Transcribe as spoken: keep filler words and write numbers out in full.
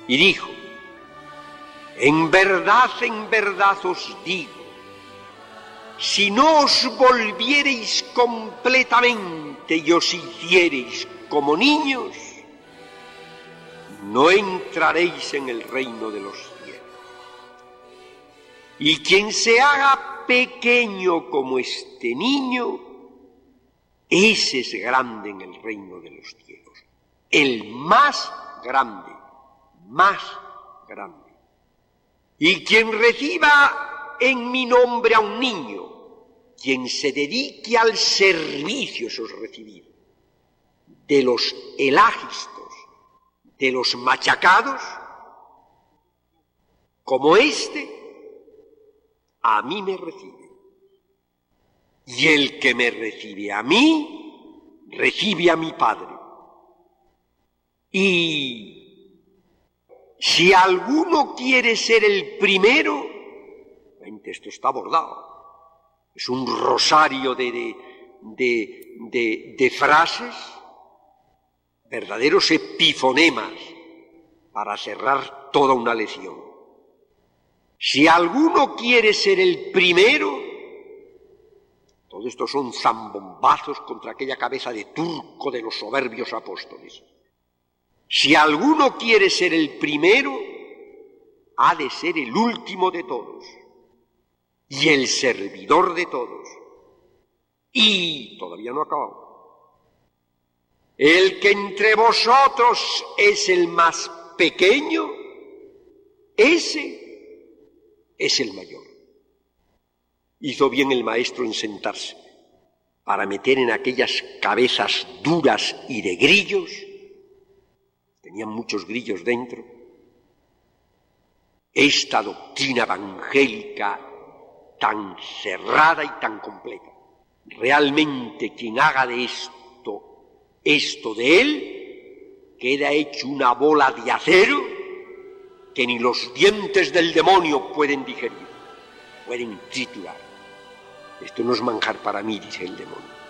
Y dijo: en verdad, en verdad os digo, si no os volviereis completamente y os hiciereis como niños, no entraréis en el reino de los cielos. Y quien se haga pequeño como este niño, ese es grande en el reino de los cielos. El más grande, más grande. Y quien reciba en mi nombre a un niño, quien se dedique al servicio, eso es recibir, de los elagistos, de los machacados, como este, a mí me recibe. Y el que me recibe a mí, recibe a mi Padre. Y si alguno quiere ser el primero, esto está bordado, es un rosario de, de, de, de, de frases, verdaderos epifonemas para cerrar toda una lección. Si alguno quiere ser el primero, todo esto son zambombazos contra aquella cabeza de turco de los soberbios apóstoles. Si alguno quiere ser el primero, ha de ser el último de todos y el servidor de todos. Y todavía no ha acabado. El que entre vosotros es el más pequeño, ese es el mayor. Hizo bien el maestro en sentarse para meter en aquellas cabezas duras y de grillos, tenían muchos grillos dentro, esta doctrina evangélica tan cerrada y tan completa. Realmente quien haga de esto, esto de él, queda hecho una bola de acero que ni los dientes del demonio pueden digerir, pueden triturar. Esto no es manjar para mí, dice el demonio.